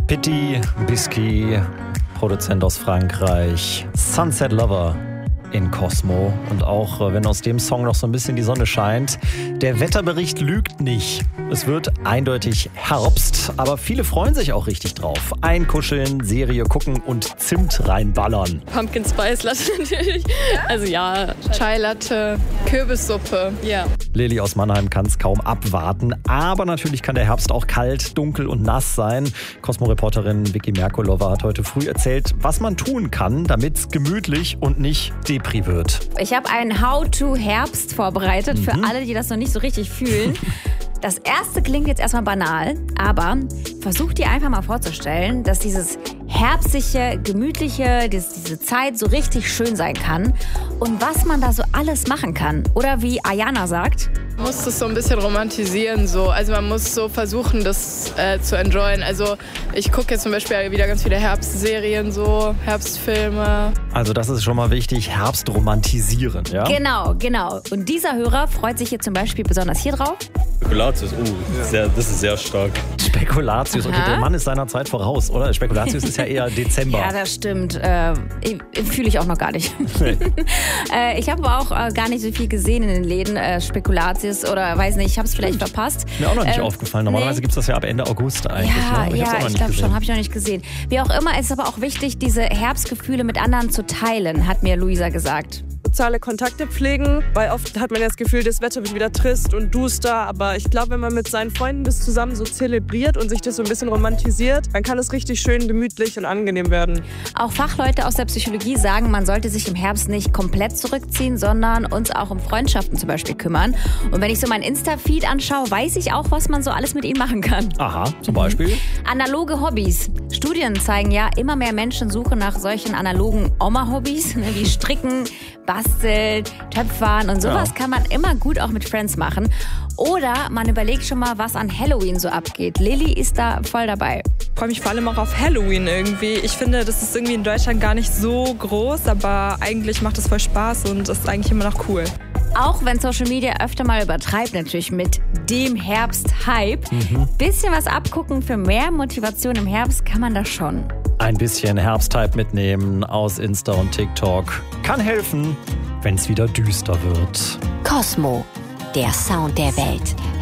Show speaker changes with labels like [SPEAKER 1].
[SPEAKER 1] Pitti Bisky, Produzent aus Frankreich, Sunset Lover in Cosmo. Und auch wenn aus dem Song noch so ein bisschen die Sonne scheint, der Wetterbericht lügt nicht. Es wird eindeutig Herbst, aber viele freuen sich auch richtig drauf. Einkuscheln, Serie gucken und Zimt reinballern.
[SPEAKER 2] Pumpkin Spice Latte natürlich. Also ja, Chai Latte, Kürbissuppe, ja.
[SPEAKER 1] Lilly aus Mannheim kann es kaum abwarten, aber natürlich kann der Herbst auch kalt, dunkel und nass sein. Cosmo-Reporterin Vicky Merkulova hat heute früh erzählt, was man tun kann, damit es gemütlich und nicht Depri wird.
[SPEAKER 3] Ich habe einen How-to-Herbst vorbereitet für alle, die das noch nicht so richtig fühlen. Das erste klingt jetzt erstmal banal, aber versucht dir einfach mal vorzustellen, dass dieses herbstliche, gemütliche, diese Zeit so richtig schön sein kann und was man da so alles machen kann. Oder wie Ayana sagt:
[SPEAKER 2] Man muss das so ein bisschen romantisieren. So. Also man muss so versuchen, das zu enjoyen. Also ich gucke jetzt zum Beispiel wieder ganz viele Herbstserien, so Herbstfilme.
[SPEAKER 1] Also das ist schon mal wichtig, Herbst romantisieren, ja?
[SPEAKER 3] Genau. Und dieser Hörer freut sich hier zum Beispiel besonders hier drauf.
[SPEAKER 4] Spekulatius, das ist sehr stark.
[SPEAKER 1] Spekulatius, okay, der Mann ist seiner Zeit voraus, oder? Spekulatius ist ja eher Dezember.
[SPEAKER 3] Ja, das stimmt. Fühle ich auch noch gar nicht.
[SPEAKER 1] Nee.
[SPEAKER 3] Ich habe aber auch gar nicht so viel gesehen in den Läden, Spekulatius oder weiß nicht, ich habe es vielleicht verpasst.
[SPEAKER 1] Mir auch noch nicht aufgefallen. Normalerweise gibt es das ja ab Ende August eigentlich.
[SPEAKER 3] Ja, ich glaube schon, habe ich noch nicht gesehen. Wie auch immer, ist aber auch wichtig, diese Herbstgefühle mit anderen zu teilen, hat mir Luisa gesagt.
[SPEAKER 5] Soziale Kontakte pflegen, weil oft hat man ja das Gefühl, das Wetter wird wieder trist und duster, aber ich glaube, wenn man mit seinen Freunden das zusammen so zelebriert und sich das so ein bisschen romantisiert, dann kann es richtig schön gemütlich und angenehm werden.
[SPEAKER 3] Auch Fachleute aus der Psychologie sagen, man sollte sich im Herbst nicht komplett zurückziehen, sondern uns auch um Freundschaften zum Beispiel kümmern. Und wenn ich so mein Insta-Feed anschaue, weiß ich auch, was man so alles mit ihnen machen kann.
[SPEAKER 1] Aha, zum Beispiel?
[SPEAKER 3] Analoge Hobbys. Studien zeigen ja, immer mehr Menschen suchen nach solchen analogen Oma-Hobbys, wie Stricken, Basteln, Töpfern und sowas kann man immer gut auch mit Friends machen. Oder man überlegt schon mal, was an Halloween so abgeht. Lilly ist da voll dabei.
[SPEAKER 6] Ich freue mich vor allem auch auf Halloween irgendwie. Ich finde, das ist irgendwie in Deutschland gar nicht so groß, aber eigentlich macht es voll Spaß und ist eigentlich immer noch cool.
[SPEAKER 3] Auch wenn Social Media öfter mal übertreibt, natürlich mit dem Herbst-Hype. Bisschen was abgucken für mehr Motivation im Herbst kann man das schon.
[SPEAKER 1] Ein bisschen Herbsthype mitnehmen aus Insta und TikTok kann helfen, wenn es wieder düster wird.
[SPEAKER 7] Cosmo, der Sound der Welt.